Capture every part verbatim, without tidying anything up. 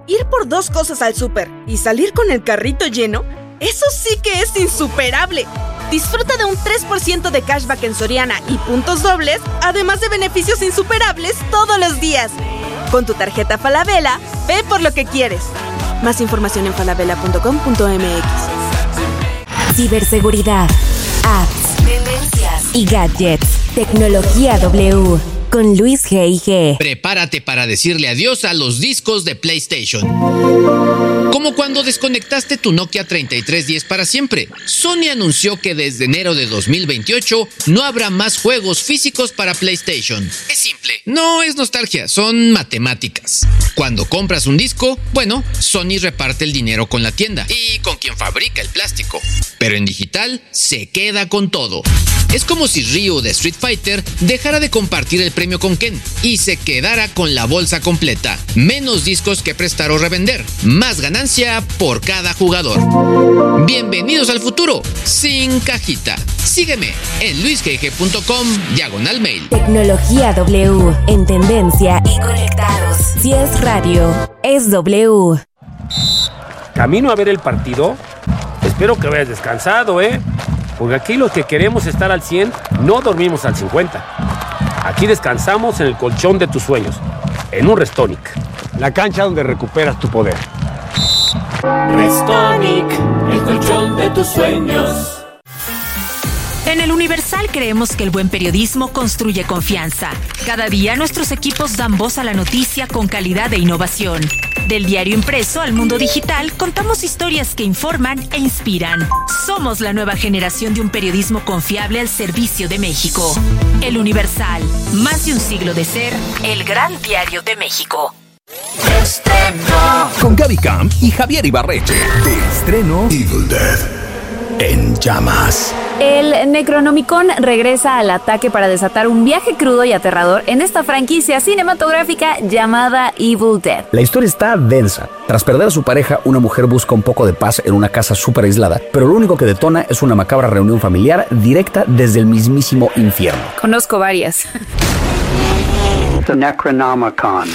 Ir por dos cosas al súper y salir con el carrito lleno, eso sí que es insuperable. Disfruta de un tres por ciento de cashback en Soriana y puntos dobles, además de beneficios insuperables todos los días. Con tu tarjeta Falabella, ve por lo que quieres. Más información en falabella punto com punto m x. Ciberseguridad, apps, tendencias y gadgets. Tecnología W con Luis G I G. Prepárate para decirle adiós a los discos de PlayStation. Como cuando desconectaste tu Nokia treinta y tres diez para siempre. Sony anunció que desde enero de dos mil veintiocho no habrá más juegos físicos para PlayStation. Es simple, no es nostalgia, son matemáticas. Cuando compras un disco, bueno, Sony reparte el dinero con la tienda y con quien fabrica el plástico. Pero en digital se queda con todo. Es como si Ryu de Street Fighter dejara de compartir el premio con Ken y se quedara con la bolsa completa. Menos discos que prestar o revender. Más ganancia por cada jugador. Bienvenidos al futuro, sin cajita. Sígueme en luisgg punto com diagonal mail. Tecnología W, en tendencia y conectados. Si es radio, es W. ¿Camino a ver el partido? Espero que hayas descansado, ¿eh? Porque aquí los que queremos estar al cien, no dormimos al cincuenta. Aquí descansamos en el colchón de tus sueños, en un Restonic. La cancha donde recuperas tu poder. Restonic, el colchón de tus sueños. En El Universal creemos que el buen periodismo construye confianza. Cada día nuestros equipos dan voz a la noticia con calidad e innovación. Del diario impreso al mundo digital, contamos historias que informan e inspiran. Somos la nueva generación de un periodismo confiable al servicio de México. El Universal, más de un siglo de ser el gran diario de México. Estreno. Con Gaby Camp y Javier Ibarreche. De estreno Evil Dead en llamas. El Necronomicon regresa al ataque para desatar un viaje crudo y aterrador en esta franquicia cinematográfica llamada Evil Dead. La historia está densa. Tras perder a su pareja, una mujer busca un poco de paz en una casa súper aislada, pero lo único que detona es una macabra reunión familiar directa desde el mismísimo infierno. Conozco varias. The Necronomicon.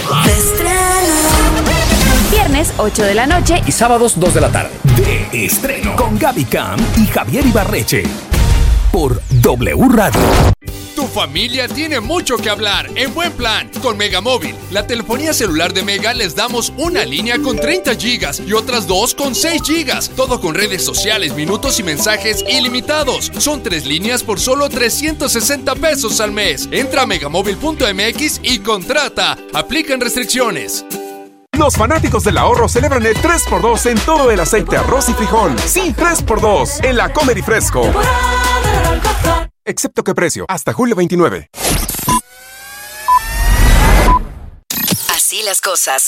Viernes, ocho de la noche y sábados, dos de la tarde. De estreno con Gaby Camp y Javier Ibarreche por W Radio. Tu familia tiene mucho que hablar en buen plan con Megamóvil. La telefonía celular de Mega les damos una línea con treinta gigas y otras dos con seis gigas. Todo con redes sociales, minutos y mensajes ilimitados. Son tres líneas por solo trescientos sesenta pesos al mes. Entra a megamóvil punto m x y contrata. Aplican restricciones. Los fanáticos del ahorro celebran el tres por dos en todo el aceite, arroz y frijol. Sí, tres por dos en la Comer y Fresco. Excepto que precio, hasta julio veintinueve. Así las cosas.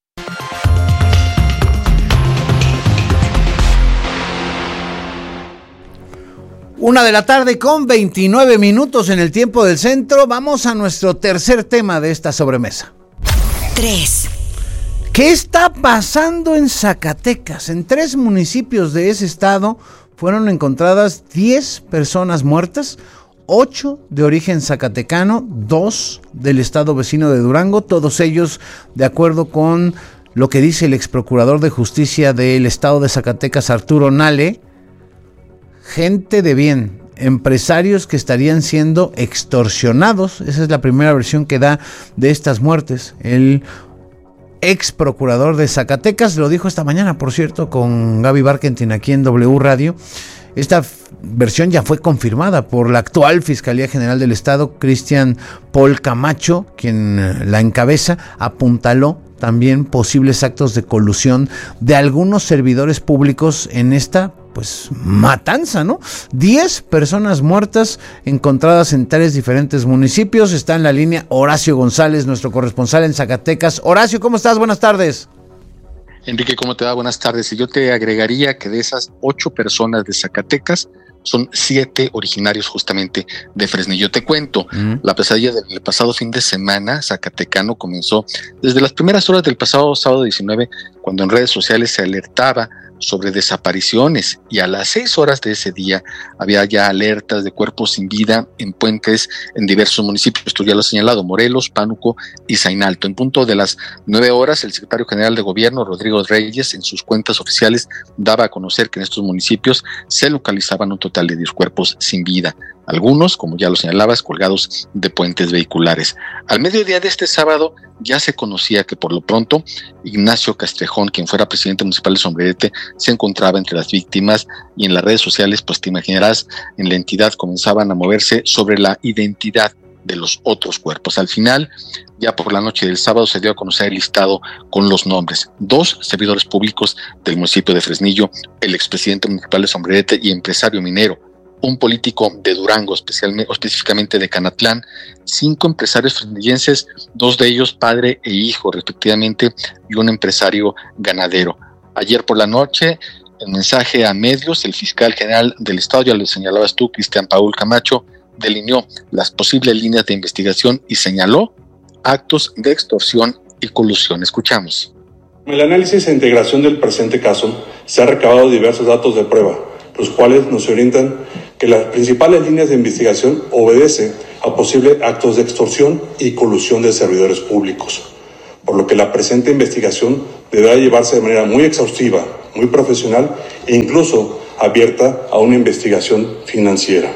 Una de la tarde con veintinueve minutos en el tiempo del centro. Vamos a nuestro tercer tema de esta sobremesa. Tres. ¿Qué está pasando en Zacatecas? En tres municipios de ese estado fueron encontradas diez personas muertas, ocho de origen zacatecano, dos del estado vecino de Durango, todos ellos de acuerdo con lo que dice el ex procurador de justicia del estado de Zacatecas, Arturo Nale, gente de bien, empresarios que estarían siendo extorsionados. Esa es la primera versión que da de estas muertes. El ex procurador de Zacatecas lo dijo esta mañana, por cierto, con Gaby Barkentin aquí en W Radio. Esta f- versión ya fue confirmada por la actual Fiscalía General del Estado, Cristian Paul Camacho, quien eh, la encabeza, apuntaló también posibles actos de colusión de algunos servidores públicos en esta pues matanza, ¿no? Diez personas muertas encontradas en tres diferentes municipios. Está en la línea Horacio González, nuestro corresponsal en Zacatecas. Horacio, ¿cómo estás? Buenas tardes. Enrique, ¿cómo te va? Buenas tardes. Y yo te agregaría que de esas ocho personas de Zacatecas, son siete originarios justamente de Fresnillo. Te cuento, mm. la pesadilla del pasado fin de semana zacatecano comenzó desde las primeras horas del pasado sábado diecinueve, cuando en redes sociales se alertaba sobre desapariciones y a las seis horas de ese día había ya alertas de cuerpos sin vida en puentes en diversos municipios, esto ya lo he señalado, Morelos, Pánuco y Zainalto. En punto de las nueve horas, el secretario general de gobierno, Rodrigo Reyes, en sus cuentas oficiales daba a conocer que en estos municipios se localizaban un total de diez cuerpos sin vida, algunos, como ya lo señalabas, colgados de puentes vehiculares. Al mediodía de este sábado ya se conocía que por lo pronto Ignacio Castrejón, quien fuera presidente municipal de Sombrerete, se encontraba entre las víctimas, y en las redes sociales, pues te imaginarás, en la entidad comenzaban a moverse sobre la identidad de los otros cuerpos. Al final, ya por la noche del sábado, se dio a conocer el listado con los nombres: dos servidores públicos del municipio de Fresnillo, el expresidente municipal de Sombrerete y empresario minero, un político de Durango, especialmente, específicamente de Canatlán, cinco empresarios fresnillenses, dos de ellos padre e hijo respectivamente, y un empresario ganadero. Ayer por la noche, en mensaje a medios, el fiscal general del estado, ya lo señalabas tú, Cristian Paul Camacho, delineó las posibles líneas de investigación y señaló actos de extorsión y colusión. Escuchamos. En el análisis e integración del presente caso, se han recabado diversos datos de prueba, los cuales nos orientan que las principales líneas de investigación obedecen a posibles actos de extorsión y colusión de servidores públicos, por lo que la presente investigación deberá llevarse de manera muy exhaustiva, muy profesional e incluso abierta a una investigación financiera.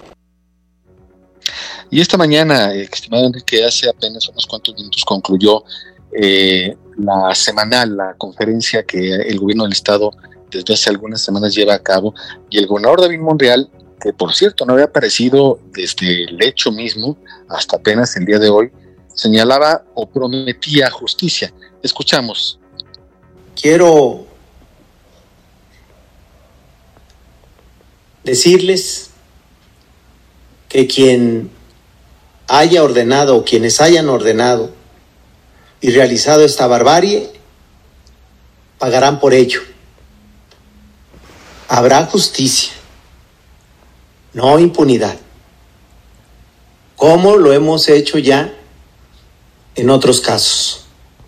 Y esta mañana, estimado Enrique, hace apenas unos cuantos minutos concluyó eh, la semanal, la conferencia que el gobierno del estado desde hace algunas semanas lleva a cabo, y el gobernador David Monreal, que por cierto no había aparecido desde el hecho mismo hasta apenas el día de hoy, señalaba o prometía justicia. Escuchamos. Quiero decirles que quien haya ordenado o quienes hayan ordenado y realizado esta barbarie pagarán por ello. Habrá justicia, no impunidad, como lo hemos hecho ya en otros casos.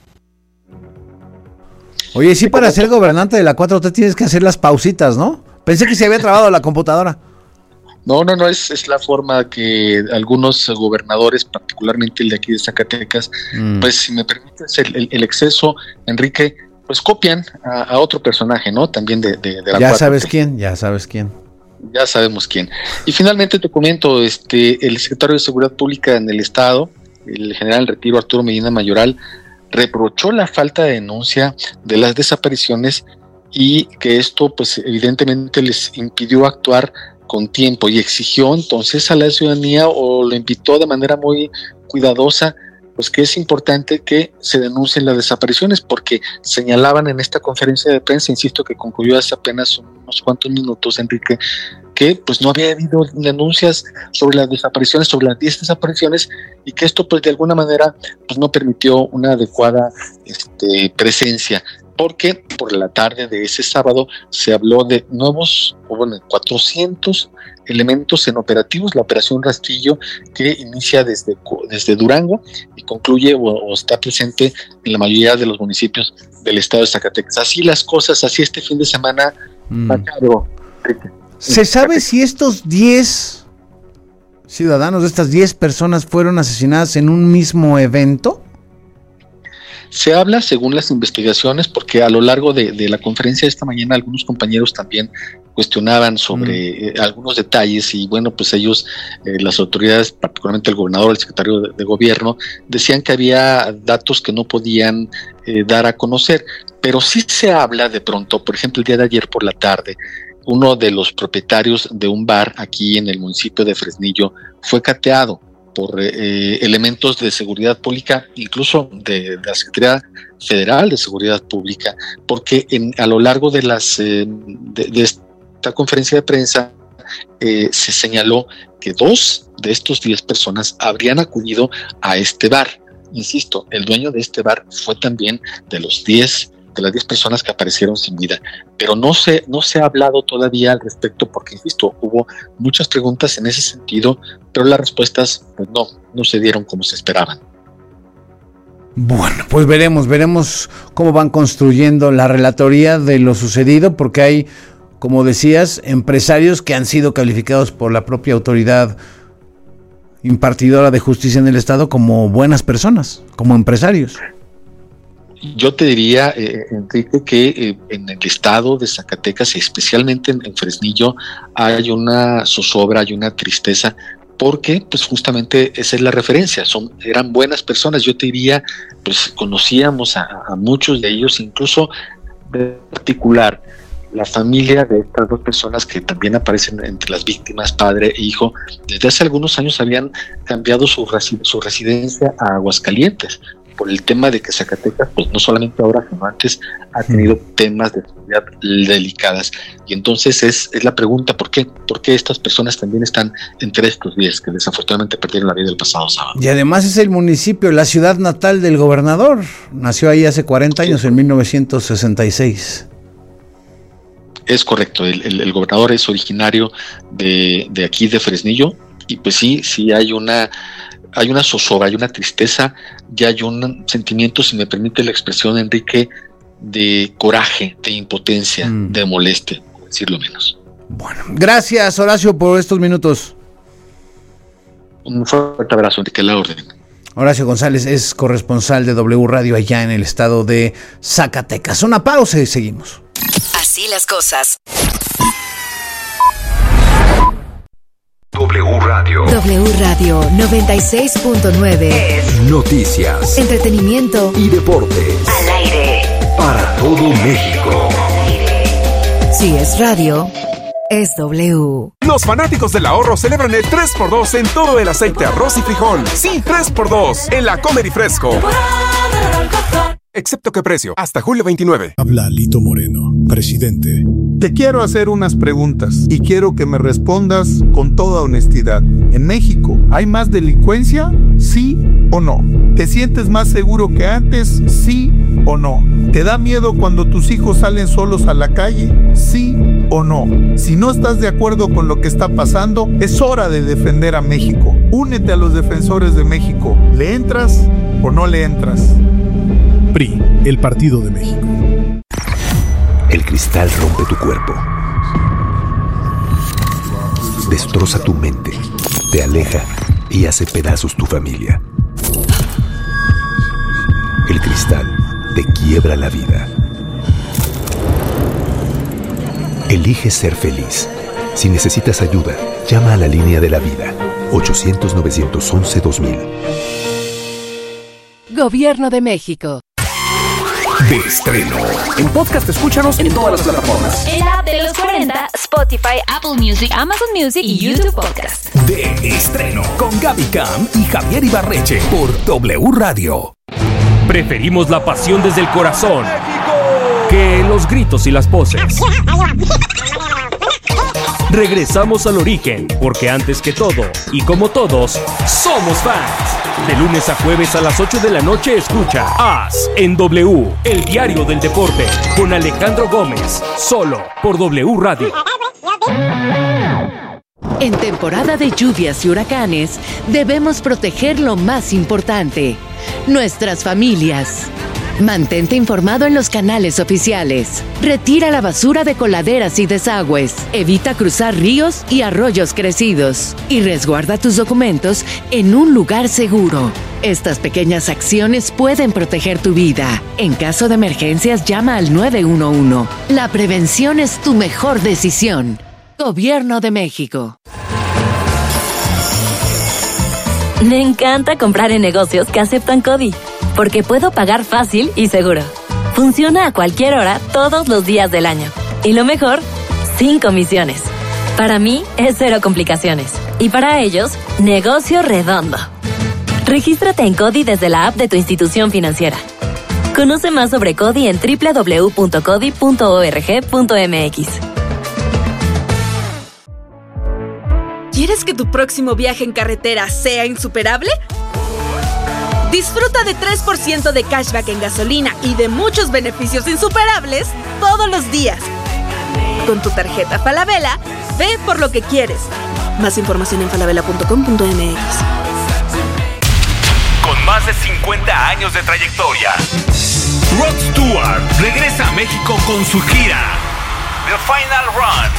Oye, sí, para ser gobernante de la cuatro T tienes que hacer las pausitas, ¿no? Pensé que se había trabado la computadora. No, no, no, es, es la forma que algunos gobernadores, particularmente el de aquí de Zacatecas, mm. pues si me permites el, el, el exceso, Enrique, pues copian a, a otro personaje, ¿no? También de, de, de la Ya sabes quién, ya sabes quién. Ya sabemos quién. Y finalmente te comento, este, el secretario de Seguridad Pública en el estado, el general en retiro Arturo Medina Mayoral, reprochó la falta de denuncia de las desapariciones y que esto, pues evidentemente les impidió actuar con tiempo, y exigió entonces a la ciudadanía, o lo invitó de manera muy cuidadosa, pues que es importante que se denuncien las desapariciones, porque señalaban en esta conferencia de prensa, insisto, que concluyó hace apenas unos cuantos minutos, Enrique, que pues no había habido denuncias sobre las desapariciones, sobre las diez desapariciones, y que esto pues de alguna manera pues no permitió una adecuada este, presencia, porque por la tarde de ese sábado se habló de nuevos, o bueno, cuatrocientos elementos en operativos, la operación Rastrillo, que inicia desde, desde Durango y concluye o, o está presente en la mayoría de los municipios del estado de Zacatecas. Así las cosas, así este fin de semana. Mm. Macabro. ¿Se sabe si estos diez ciudadanos, estas diez personas fueron asesinadas en un mismo evento? Se habla, según las investigaciones, porque a lo largo de, de la conferencia de esta mañana algunos compañeros también cuestionaban sobre mm. eh, algunos detalles, y bueno, pues ellos, eh, las autoridades, particularmente el gobernador, el secretario de, de gobierno, decían que había datos que no podían eh, dar a conocer, pero sí se habla de pronto, por ejemplo, el día de ayer por la tarde, uno de los propietarios de un bar aquí en el municipio de Fresnillo fue cateado por eh, elementos de seguridad pública, incluso de, de la Secretaría Federal de Seguridad Pública, porque en, a lo largo de las eh, de, de esta conferencia de prensa eh, se señaló que dos de estos diez personas habrían acudido a este bar. Insisto, el dueño de este bar fue también de los diez de las diez personas que aparecieron sin vida, pero no se, no se ha hablado todavía al respecto, porque insisto, hubo muchas preguntas en ese sentido, pero las respuestas pues no, no se dieron como se esperaban. Bueno, pues veremos, veremos cómo van construyendo la relatoría de lo sucedido, porque hay, como decías, empresarios que han sido calificados por la propia autoridad impartidora de justicia en el estado como buenas personas, como empresarios. Yo te diría, eh, Enrique, que eh, en el estado de Zacatecas, especialmente en, en Fresnillo, hay una zozobra, hay una tristeza, porque pues justamente esa es la referencia, son, eran buenas personas. Yo te diría, pues conocíamos a, a muchos de ellos, incluso de particular, la familia de estas dos personas que también aparecen entre las víctimas, padre e hijo, desde hace algunos años habían cambiado su, resi- su residencia a Aguascalientes, por el tema de que Zacatecas, pues no solamente ahora, sino antes, ha tenido temas de seguridad delicadas. Y entonces es, es la pregunta, ¿por qué? ¿Por qué estas personas también están entre estos diez que desafortunadamente perdieron la vida el pasado sábado? Y además es el municipio, la ciudad natal del gobernador. Nació ahí hace cuarenta años, en mil novecientos sesenta y seis. Es correcto, el, el, el gobernador es originario de, de aquí, de Fresnillo, y pues sí, sí hay una... hay una zozobra, hay una tristeza, y hay un sentimiento, si me permite la expresión, Enrique, de coraje, de impotencia, mm. de molestia, por decirlo menos. Bueno, gracias, Horacio, por estos minutos. Un fuerte abrazo, Enrique, a la orden. Horacio González es corresponsal de W Radio allá en el estado de Zacatecas. Una pausa y seguimos. Así las cosas. W Radio. W Radio noventa y seis punto nueve. Noticias, entretenimiento y deportes. Al aire. Para todo México. Si es radio, es W. Los fanáticos del ahorro celebran el tres por dos en todo el aceite, arroz y frijol. Sí, tres por dos en la Comer y Fresco. Excepto que precio, hasta julio veintinueve. Habla Lito Moreno, presidente. Te quiero hacer unas preguntas y quiero que me respondas con toda honestidad. ¿En México hay más delincuencia? ¿Sí o no? ¿Te sientes más seguro que antes? ¿Sí o no? ¿Te da miedo cuando tus hijos salen solos a la calle? ¿Sí o no? Si no estás de acuerdo con lo que está pasando, es hora de defender a México. Únete a los defensores de México. ¿Le entras o no le entras? P R I, el Partido de México. El cristal rompe tu cuerpo, destroza tu mente, te aleja y hace pedazos tu familia. El cristal te quiebra la vida. Elige ser feliz. Si necesitas ayuda, llama a la línea de la vida, ochocientos, novecientos once, dos mil. Gobierno de México. De estreno. En podcast escúchanos en todas las plataformas. En la app de los cuarenta, Spotify, Apple Music, Amazon Music y YouTube Podcast. De estreno. Con Gaby Cam y Javier Ibarreche por W Radio. Preferimos la pasión desde el corazón que los gritos y las poses. Regresamos al origen, porque antes que todo, y como todos, somos fans. De lunes a jueves a las ocho de la noche escucha As en W, el diario del deporte, con Alejandro Gómez, solo por W Radio. En temporada de lluvias y huracanes, debemos proteger lo más importante, nuestras familias. Mantente informado en los canales oficiales. Retira la basura de coladeras y desagües. Evita cruzar ríos y arroyos crecidos. Y resguarda tus documentos en un lugar seguro. Estas pequeñas acciones pueden proteger tu vida. En caso de emergencias, llama al nueve uno uno. La prevención es tu mejor decisión. Gobierno de México. Me encanta comprar en negocios que aceptan CODI, porque puedo pagar fácil y seguro. Funciona a cualquier hora, todos los días del año. Y lo mejor, sin comisiones. Para mí, es cero complicaciones. Y para ellos, negocio redondo. Regístrate en CODI desde la app de tu institución financiera. Conoce más sobre CODI en doble u doble u doble u punto codi punto org punto m x. ¿Quieres que tu próximo viaje en carretera sea insuperable? Disfruta de tres por ciento de cashback en gasolina y de muchos beneficios insuperables todos los días. Con tu tarjeta Falabella, ve por lo que quieres. Más información en falabella punto com punto m x. Con más de cincuenta años de trayectoria. Rod Stewart regresa a México con su gira The Final Run,